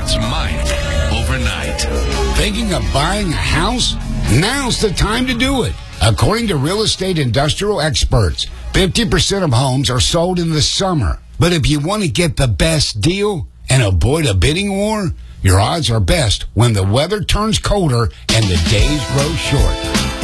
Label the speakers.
Speaker 1: It's Mike Overnight.
Speaker 2: Thinking of buying a house? Now's the time to do it. According to real estate industrial experts, 50% of homes are sold in the summer. But if you want to get the best deal and avoid a bidding war, your odds are best when the weather turns colder and the days grow short.